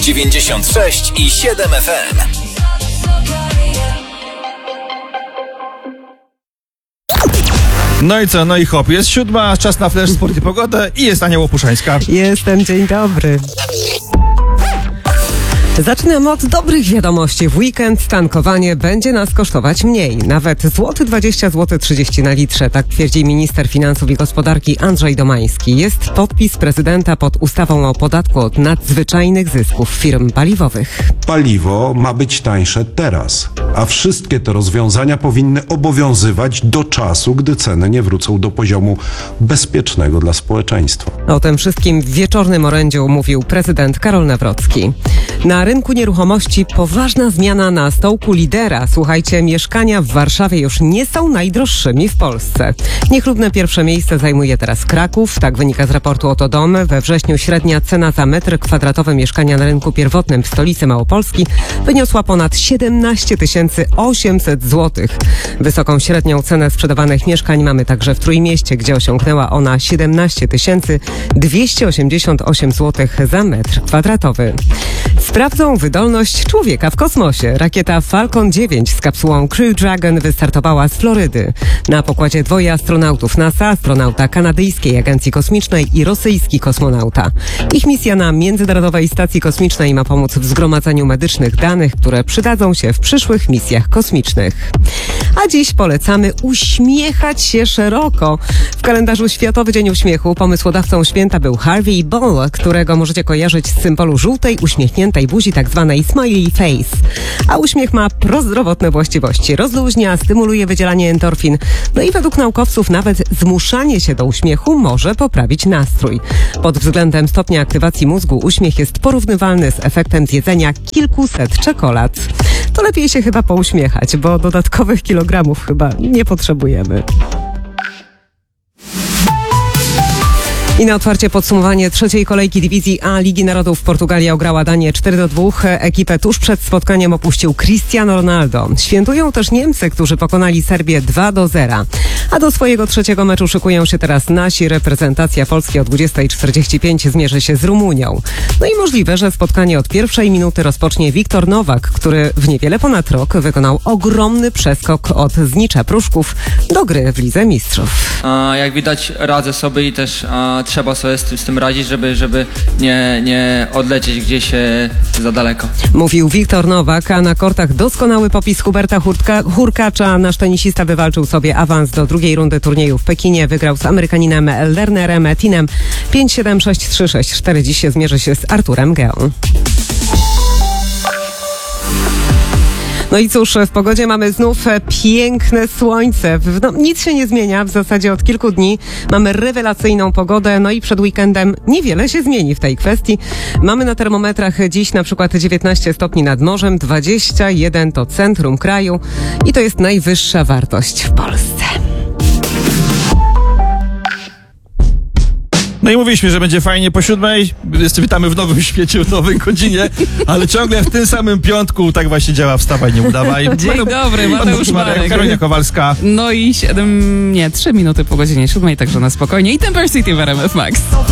96,7 FM. No i co? No i hop. Jest 7, czas na Flash, Sport i Pogodę i jest Ania Łopuszańska. Jestem, dzień dobry. Zaczynamy od dobrych wiadomości. W weekend tankowanie będzie nas kosztować mniej. Nawet złoty 20, złoty 30 na litrze. Tak twierdzi minister finansów i gospodarki Andrzej Domański. Jest podpis prezydenta pod ustawą o podatku od nadzwyczajnych zysków firm paliwowych. Paliwo ma być tańsze teraz, a wszystkie te rozwiązania powinny obowiązywać do czasu, gdy ceny nie wrócą do poziomu bezpiecznego dla społeczeństwa. O tym wszystkim w wieczornym orędziu mówił prezydent Karol Nawrocki. Na rynku nieruchomości poważna zmiana na stołku lidera. Słuchajcie, mieszkania w Warszawie już nie są najdroższymi w Polsce. Niechlubne pierwsze miejsce zajmuje teraz Kraków. Tak wynika z raportu Oto Dom. We wrześniu średnia cena za metr kwadratowy mieszkania na rynku pierwotnym w stolicy Małopolski wyniosła ponad 17 800 zł. Wysoką średnią cenę sprzedawanych mieszkań mamy także w Trójmieście, gdzie osiągnęła ona 17 288 zł za metr kwadratowy. Sprawdzą wydolność człowieka w kosmosie. Rakieta Falcon 9 z kapsułą Crew Dragon wystartowała z Florydy. Na pokładzie dwoje astronautów NASA, astronauta kanadyjskiej agencji kosmicznej i rosyjski kosmonauta. Ich misja na Międzynarodowej Stacji Kosmicznej ma pomóc w zgromadzeniu medycznych danych, które przydadzą się w przyszłych misjach kosmicznych. A dziś polecamy uśmiechać się szeroko. W kalendarzu Światowy Dzień Uśmiechu pomysłodawcą święta był Harvey Ball, którego możecie kojarzyć z symbolu żółtej, uśmiechniętej buzi, tak zwanej smiley face. A uśmiech ma prozdrowotne właściwości. Rozluźnia, stymuluje wydzielanie endorfin. No i według naukowców nawet zmuszanie się do uśmiechu może poprawić nastrój. Pod względem stopnia aktywacji mózgu uśmiech jest porównywalny z efektem zjedzenia kilkuset czekolad. To lepiej się chyba pouśmiechać, bo dodatkowych kilogramów chyba nie potrzebujemy. I na otwarcie podsumowanie trzeciej kolejki dywizji A Ligi Narodów. Portugalia ograła Danię 4-2. Ekipę tuż przed spotkaniem opuścił Cristiano Ronaldo. Świętują też Niemcy, którzy pokonali Serbię 2-0. A do swojego trzeciego meczu szykują się teraz nasi. Reprezentacja Polski o 20:45 zmierzy się z Rumunią. No i możliwe, że spotkanie od pierwszej minuty rozpocznie Wiktor Nowak, który w niewiele ponad rok wykonał ogromny przeskok od Znicza Pruszków do gry w Lidze Mistrzów. Jak widać, radzę sobie i też trzeba sobie z tym radzić, żeby nie odlecieć gdzieś za daleko. Mówił Wiktor Nowak, a na kortach doskonały popis Huberta Hurkacza. Nasz tenisista wywalczył sobie awans do drugiej rundy turnieju w Pekinie. Wygrał z Amerykaninem Lernerem Etinem 5-7, 6-3, 6-4. Dziś się zmierzy się z Arturem Geą. No i cóż, w pogodzie mamy znów piękne słońce. Nic się nie zmienia, w zasadzie od kilku dni mamy rewelacyjną pogodę, no i przed weekendem niewiele się zmieni w tej kwestii. Mamy na termometrach dziś na przykład 19 stopni nad morzem, 21 to centrum kraju i to jest najwyższa wartość w Polsce. No i mówiliśmy, że będzie fajnie po 7. Witamy w nowym świecie, w nowej godzinie, ale ciągle w tym samym piątku tak właśnie działa Wstawaj, nie udawaj. Dzień dobry, Mateusz Marek. Karolina Kowalska. No i 3 minuty po godzinie 7, także na spokojnie. I Temper City w RMF Max.